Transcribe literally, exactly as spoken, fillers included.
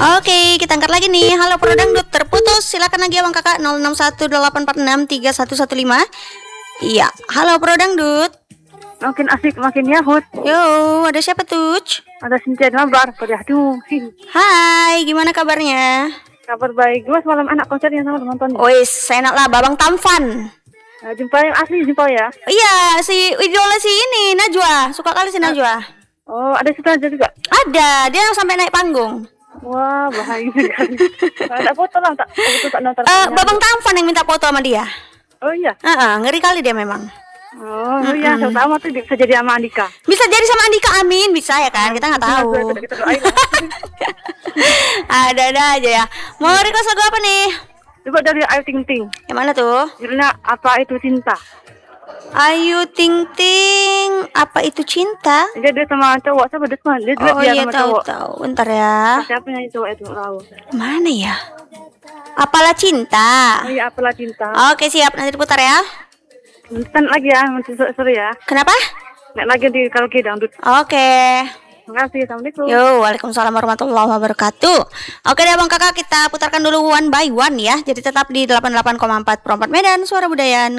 Oke, kita angkat lagi nih. Halo Pro Dangdut, terputus. Silakan lagi abang kakak nol enam satu delapan empat enam tiga satu satu lima. Iya, halo Pro Dangdut. Makin asik, makin yahut. Yo, ada siapa tuh? Ada Cynthia Mabar. Aduh, Hai, gimana kabarnya? kabar baik. Gue semalam anak konsernya sama teman-teman. Wis, enak lah, Babang Tamfan. Nah, jumpa yang asli, jumpa ya. Iya, si idola si ini Najwa, suka kali si Najwa. Oh, ada Sutra juga. Ada, dia yang sampai naik panggung. Wah, bahaya sekali. Ada foto lah, tak foto tak nonton. Uh, Babang Tamfan yang minta foto sama dia. Oh iya. Uh-uh, ngeri kali dia memang. Oh mm-hmm. Iya, sama tuh bisa jadi sama Andika. Bisa jadi sama Andika, amin, bisa ya kan? Kita nggak tahu. Kita doain lah. Ada-ada aja ya. Mau request lagu apa nih? Coba dari Ayu Ting Ting. Yang mana tuh? Judulnya Apa Itu Cinta. Ayu Ting Ting, Apa Itu Cinta? Dia dia sama cowok, sama dia sama dia Oh dia iya, sama tahu cowok. tahu. Bentar ya. Siapa yang cowok itu tahu? Mana ya? Apalah Cinta. Oh iya, Apalah Cinta. Oke, siap, nanti diputar ya. Nanti lagi ya, nanti sore ya. Kenapa? Nek lagi di karaoke dangdut. Oke. Terima kasih, assalamualaikum. Yo, waalaikumsalam warahmatullahi wabarakatuh. Oke deh bang kakak, kita putarkan dulu one by one ya. Jadi tetap di delapan puluh delapan koma empat Pro empat Medan, Suara Budaya.